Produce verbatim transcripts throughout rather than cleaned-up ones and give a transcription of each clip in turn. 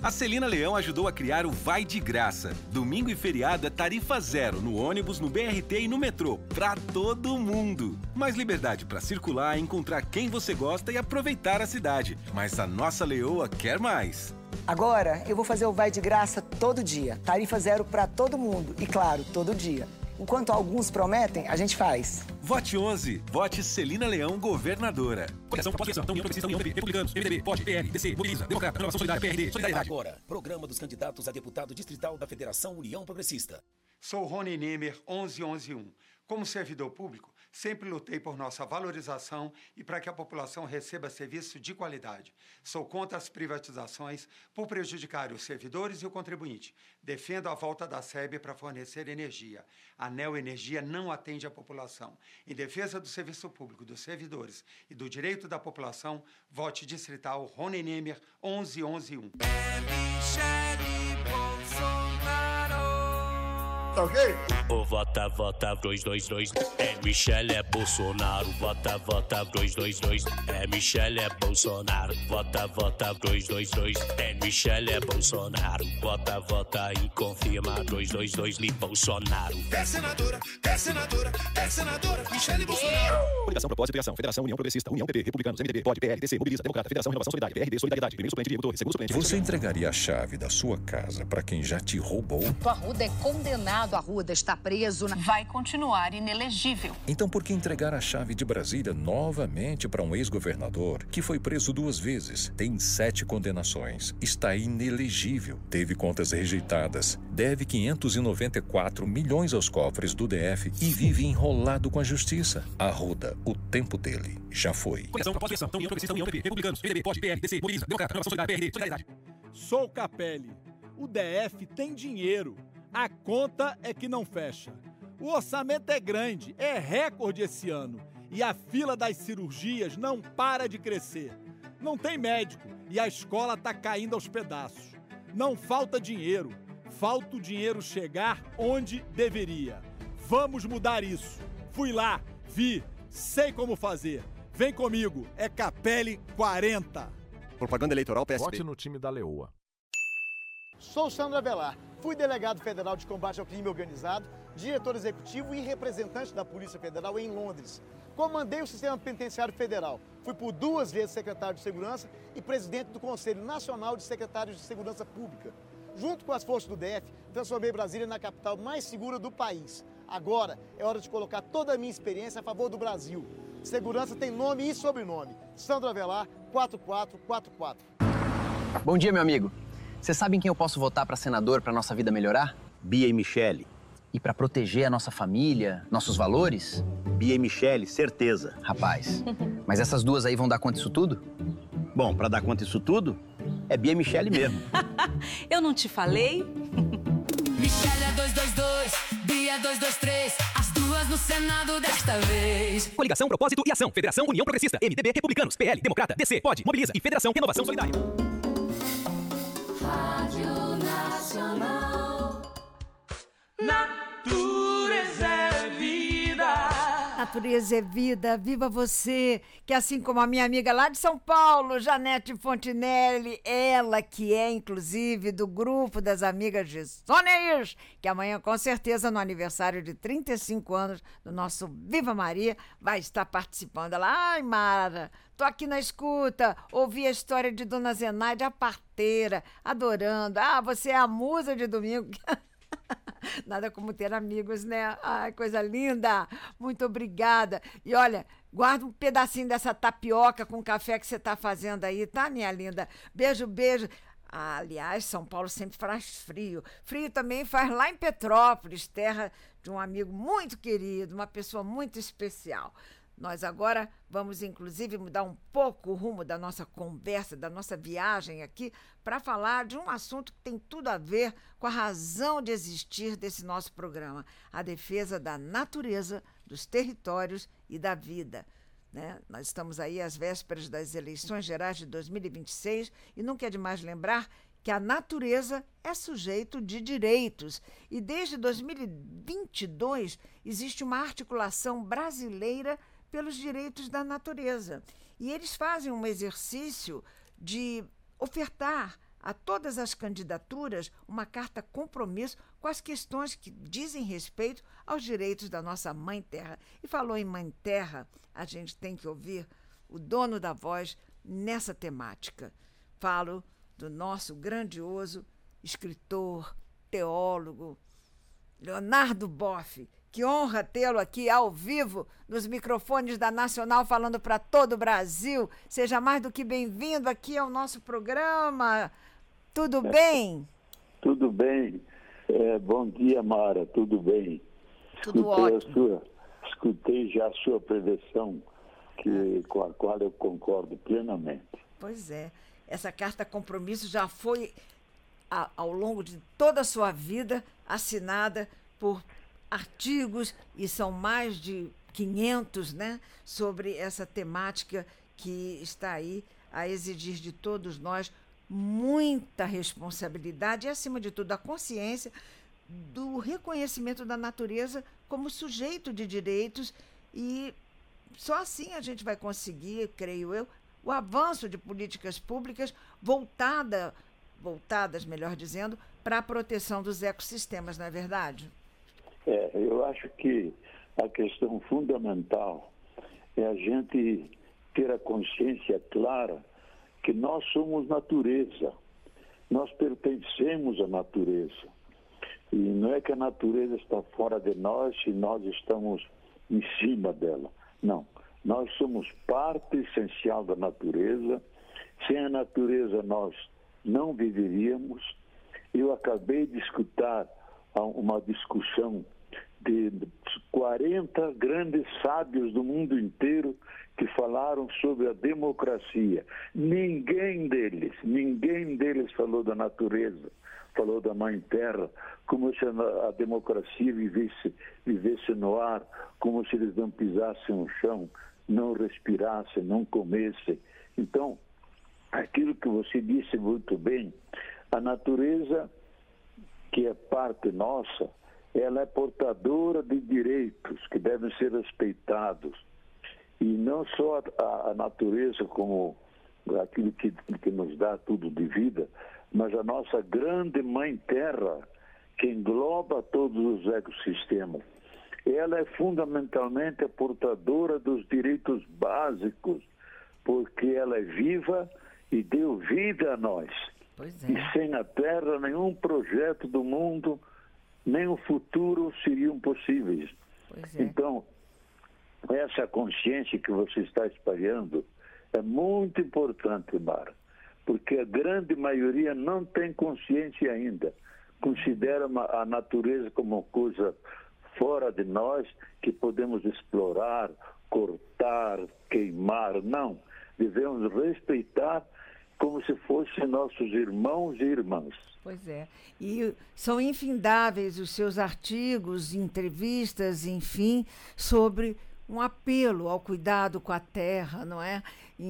A Celina Leão ajudou a criar o Vai de Graça. Domingo e feriado é tarifa zero no ônibus, no B R T e no metrô. Pra todo mundo. Mais liberdade pra circular, encontrar quem você gosta e aproveitar a cidade. Mas a nossa leoa quer mais. Agora eu vou fazer o Vai de Graça todo dia. Tarifa zero pra todo mundo. E claro, todo dia. Enquanto alguns prometem, a gente faz. Vote onze. Vote Celina Leão, governadora. Coligação Propósito de Ação, União Progressista, União P P, Republicanos, M D B, P O D, P L, D C, Mobiliza, Democrata, Renovação Solidária, P R D, Solidariedade. Agora, programa dos candidatos a deputado distrital da Federação União Progressista. Sou Rony Nemer, onze onze um. Como servidor público, sempre lutei por nossa valorização e para que a população receba serviço de qualidade. Sou contra as privatizações por prejudicar os servidores e o contribuinte. Defendo a volta da S E B para fornecer energia. A Neo Energia não atende a população. Em defesa do serviço público, dos servidores e do direito da população, vote distrital Rony Nemer, onze onze um. É Michele Bolsonaro. Tá ok? O vota, vota, dois, dois, dois. É Michele, é Bolsonaro. Vota, vota, dois, dois, dois. É Michele, é Bolsonaro. Vota, vota, dois, dois, dois. É Michele, é Bolsonaro. Vota, vota e confirma. dois, dois, dois, me Bolsonaro. É senadora, é senadora, é senadora, Michele Bolsonaro. Coligação Propósito de Ação, Federação União Progressista, União P P, Republicanos, M D B, P O D, P L, D C, Mobiliza, Democrata, Federação Renovação Solidária, P R D, Solidariedade, primeiro suplente, Diego Torres, segundo suplente. Você entregaria a chave da sua casa para quem já te roubou? O Arruda é condenado. Arruda está preso. Na... Vai continuar inelegível. Então por que entregar a chave de Brasília novamente para um ex-governador que foi preso duas vezes, tem sete condenações, está inelegível, teve contas rejeitadas, deve quinhentos e noventa e quatro milhões aos cofres do D F e vive enrolado com a justiça? Arruda, o tempo dele já foi. Coligação Propósito de Ação, União Progressista, União P P, Republicanos, M D B, P O D, P L, D C, Mobiliza, Democrata, Renovação Solidária, P R D, Solidariedade. Sou Capelli. O D F tem dinheiro. A conta é que não fecha. O orçamento é grande, é recorde esse ano. E a fila das cirurgias não para de crescer. Não tem médico e a escola está caindo aos pedaços. Não falta dinheiro, falta o dinheiro chegar onde deveria. Vamos mudar isso. Fui lá, vi, sei como fazer. Vem comigo, é Capelli quarenta. Propaganda eleitoral P S B. Vote no time da Leoa. Sou Sandro Avelar, fui delegado federal de combate ao crime organizado, diretor executivo e representante da Polícia Federal em Londres. Comandei o Sistema Penitenciário Federal, fui por duas vezes secretário de Segurança e presidente do Conselho Nacional de Secretários de Segurança Pública. Junto com as forças do D F, transformei Brasília na capital mais segura do país. Agora é hora de colocar toda a minha experiência a favor do Brasil. Segurança tem nome e sobrenome. Sandro Avelar, quatro quatro quatro quatro. Bom dia, meu amigo. Você sabe em quem eu posso votar para senador para nossa vida melhorar? Bia e Michele. E para proteger a nossa família, nossos valores? Bia e Michele, certeza. Rapaz, mas essas duas aí vão dar conta disso tudo? Bom, para dar conta disso tudo, é Bia e Michele mesmo. Eu não te falei? Michele é dois dois dois, Bia é dois dois três, as duas no Senado desta vez. Coligação Propósito e Ação, Federação União Progressista, M D B, Republicanos, P L, Democrata, D C, P O D, Mobiliza e Federação Renovação Solidária. Rádio Nacional. Natureza é vida. Natureza é vida, viva você, que assim como a minha amiga lá de São Paulo, Janete Fontinelli, ela que é inclusive do grupo das amigas de Soneir, que amanhã com certeza no aniversário de trinta e cinco anos do nosso Viva Maria, vai estar participando. Ela, ai Mara, tô aqui na escuta, ouvi a história de Dona Zenaide, a parteira, adorando, ah, você é a musa de domingo. Nada como ter amigos, né? Ai, coisa linda! Muito obrigada. E olha, guarda um pedacinho dessa tapioca com café que você tá fazendo aí, tá, minha linda? Beijo, beijo. Ah, aliás, São Paulo sempre faz frio. Frio também faz lá em Petrópolis, terra de um amigo muito querido, uma pessoa muito especial. Nós agora vamos, inclusive, mudar um pouco o rumo da nossa conversa, da nossa viagem aqui, para falar de um assunto que tem tudo a ver com a razão de existir desse nosso programa, a defesa da natureza, dos territórios e da vida. Né? Nós estamos aí às vésperas das eleições gerais de dois mil e vinte e seis e nunca é demais lembrar que a natureza é sujeito de direitos. E desde dois mil e vinte e dois existe uma articulação brasileira pelos direitos da natureza. E eles fazem um exercício de ofertar a todas as candidaturas uma carta compromisso com as questões que dizem respeito aos direitos da nossa Mãe Terra. E falou em Mãe Terra, a gente tem que ouvir o dono da voz nessa temática. Falo do nosso grandioso escritor, teólogo, Leonardo Boff. Que honra tê-lo aqui ao vivo, nos microfones da Nacional, falando para todo o Brasil. Seja mais do que bem-vindo aqui ao nosso programa. Tudo bem? Tudo bem. É, bom dia, Mara. Tudo bem? Tudo escutei ótimo. A sua, escutei já a sua prevenção, que, com a qual eu concordo plenamente. Pois é. Essa carta compromisso já foi, a, ao longo de toda a sua vida, assinada por artigos, e são mais de quinhentos, né, sobre essa temática que está aí a exigir de todos nós muita responsabilidade e, acima de tudo, a consciência do reconhecimento da natureza como sujeito de direitos, e só assim a gente vai conseguir, creio eu, o avanço de políticas públicas voltada, voltadas, melhor dizendo, para a proteção dos ecossistemas, não é verdade? É, eu acho que a questão fundamental é a gente ter a consciência clara que nós somos natureza, nós pertencemos à natureza. E não é que a natureza está fora de nós e nós estamos em cima dela. Não, nós somos parte essencial da natureza. Sem a natureza nós não viveríamos. Eu acabei de escutar uma discussão de quarenta grandes sábios do mundo inteiro que falaram sobre a democracia. Ninguém deles, ninguém deles falou da natureza, falou da Mãe Terra, como se a democracia vivesse, vivesse no ar, como se eles não pisassem no chão, não respirassem, não comessem. Então, aquilo que você disse muito bem, a natureza, que é parte nossa, ela é portadora de direitos que devem ser respeitados. E não só a, a natureza como aquilo que, que nos dá tudo de vida, mas a nossa grande Mãe Terra, que engloba todos os ecossistemas. Ela é fundamentalmente a portadora dos direitos básicos, porque ela é viva e deu vida a nós. Pois é. E sem a Terra, nenhum projeto do mundo, nem o futuro seriam possíveis. Pois é. Então, essa consciência que você está espalhando é muito importante, Mara, porque a grande maioria não tem consciência ainda. Considera a natureza como uma coisa fora de nós, que podemos explorar, cortar, queimar. Não, devemos respeitar como se fossem nossos irmãos e irmãs. Pois é. E são infindáveis os seus artigos, entrevistas, enfim, sobre um apelo ao cuidado com a terra, não é?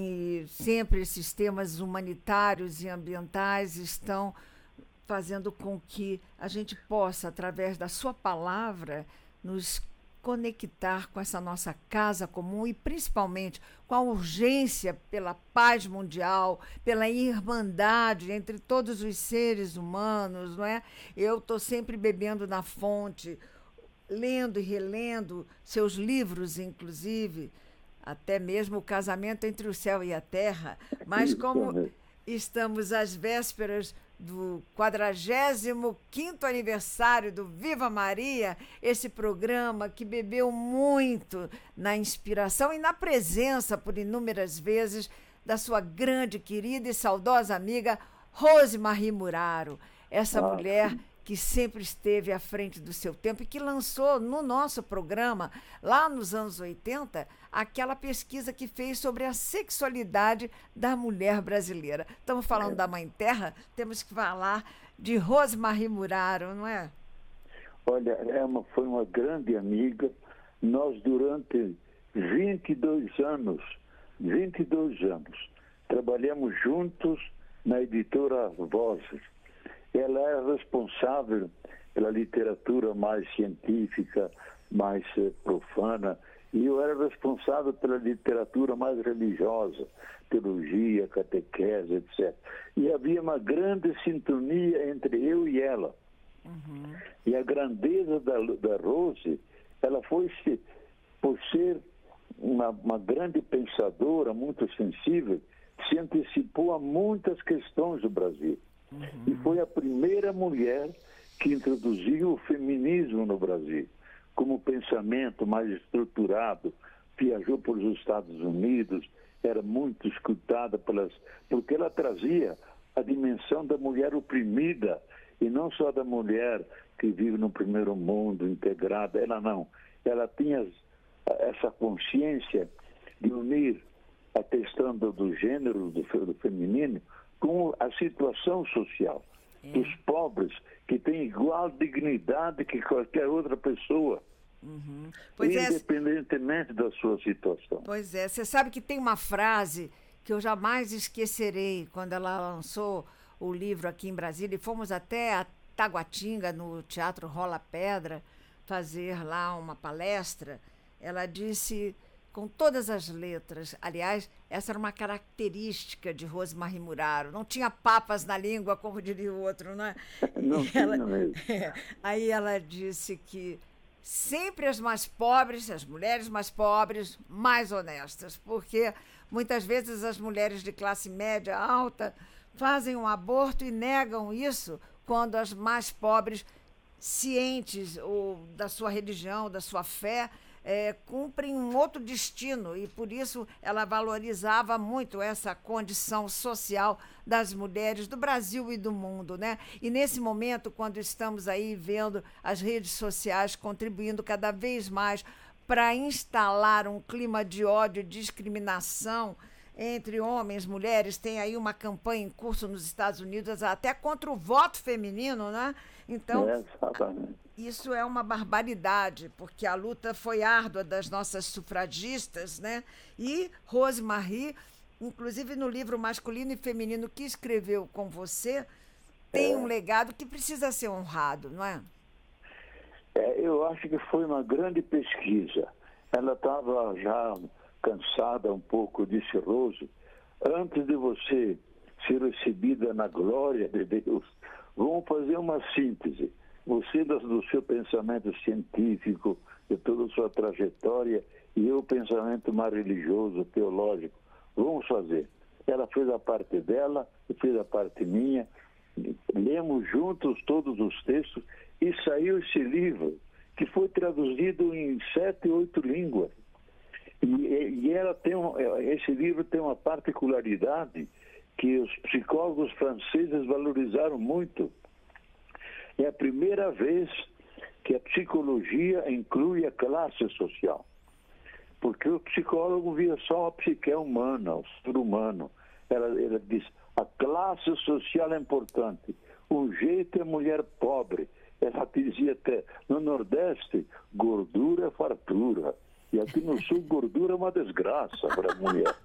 E sempre esses temas humanitários e ambientais estão fazendo com que a gente possa, através da sua palavra, nos conectar com essa nossa casa comum e, principalmente, com a urgência pela paz mundial, pela irmandade entre todos os seres humanos, não é? Eu estou sempre bebendo na fonte, lendo e relendo seus livros, inclusive, até mesmo O Casamento entre o Céu e a Terra, mas como estamos às vésperas do quadragésimo quinto aniversário do Viva Maria, esse programa que bebeu muito na inspiração e na presença, por inúmeras vezes, da sua grande, querida e saudosa amiga Rose Marie Muraro, essa ah, mulher sim. que sempre esteve à frente do seu tempo e que lançou no nosso programa, lá nos anos oitenta, aquela pesquisa que fez sobre a sexualidade da mulher brasileira. Estamos falando é. da Mãe Terra, temos que falar de Rose Marie Muraro, não é? Olha, é uma, foi uma grande amiga. Nós, durante vinte e dois anos, vinte e dois anos, trabalhamos juntos na editora Vozes. Ela é responsável pela literatura mais científica, mais eh, profana, e eu era responsável pela literatura mais religiosa, teologia, catequese, etcétera. E a havia uma grande sintonia entre eu e ela. Uhum. E a grandeza da, da Rose, ela foi, por ser uma, uma grande pensadora, muito sensível, se antecipou a muitas questões do Brasil. Uhum. E foi a primeira mulher que introduziu o feminismo no Brasil, como pensamento mais estruturado. Viajou pelos Estados Unidos, era muito escutada pelas... porque ela trazia a dimensão da mulher oprimida, e não só da mulher que vive no primeiro mundo, integrada. Ela não. Ela tinha essa consciência de unir a questão do, do gênero, do, do feminino, com a situação social é. dos pobres, que têm igual dignidade que qualquer outra pessoa. Uhum. Independentemente é, da sua situação. Pois é, você sabe que tem uma frase que eu jamais esquecerei quando ela lançou o livro aqui em Brasília, e fomos até a Taguatinga, no Teatro Rola Pedra, fazer lá uma palestra. Ela disse, com todas as letras, aliás, essa era uma característica de Rosemarie Muraro, não tinha papas na língua, como diria o outro, não é? Não tinha ela, mesmo. É, aí ela disse que sempre as mais pobres, as mulheres mais pobres, mais honestas, porque muitas vezes as mulheres de classe média alta fazem um aborto e negam isso quando as mais pobres, cientes ou da sua religião, da sua fé, é, cumprem um outro destino, e por isso ela valorizava muito essa condição social das mulheres do Brasil e do mundo, né? E nesse momento, quando estamos aí vendo as redes sociais contribuindo cada vez mais para instalar um clima de ódio e discriminação entre homens e mulheres, tem aí uma campanha em curso nos Estados Unidos até contra o voto feminino, né? Então, é, isso é uma barbaridade, porque a luta foi árdua das nossas sufragistas, né? E Rosemarie, inclusive no livro Masculino e Feminino que escreveu com você, tem é. um legado que precisa ser honrado, não é? é? Eu acho que foi uma grande pesquisa. Ela estava já cansada um pouco, disse Rose, antes de você ser recebida na glória de Deus, vamos fazer uma síntese. Você do seu pensamento científico, de toda a sua trajetória, e eu o pensamento mais religioso, teológico. Vamos fazer. Ela fez a parte dela, eu fiz a parte minha, lemos juntos todos os textos, e saiu esse livro, que foi traduzido em sete, oito línguas. E, e ela tem um, esse livro tem uma particularidade que os psicólogos franceses valorizaram muito. É a primeira vez que a psicologia inclui a classe social. Porque o psicólogo via só a psique humana, o ser humano. Ela, ela diz, a classe social é importante. O jeito é mulher pobre. Ela dizia até, no Nordeste, gordura é fartura. E aqui no Sul, gordura é uma desgraça para a mulher.